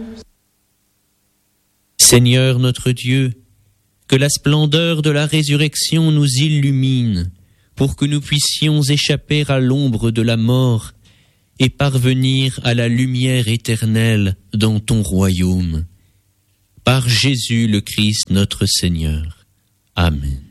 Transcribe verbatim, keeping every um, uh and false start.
Seigneur notre Dieu, que la splendeur de la résurrection nous illumine, pour que nous puissions échapper à l'ombre de la mort et parvenir à la lumière éternelle dans ton royaume. Par Jésus le Christ notre Seigneur. Amen.